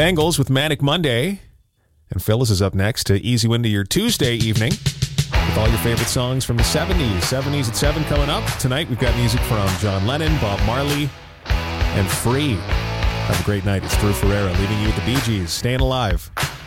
Bangles with Manic Monday. And Phyllis is up next to ease you into your Tuesday evening with all your favorite songs from the 70s. 70s at 7 coming up. Tonight we've got music from John Lennon, Bob Marley, and Free. Have a great night. It's Drew Ferreira leaving you with the Bee Gees. Staying alive.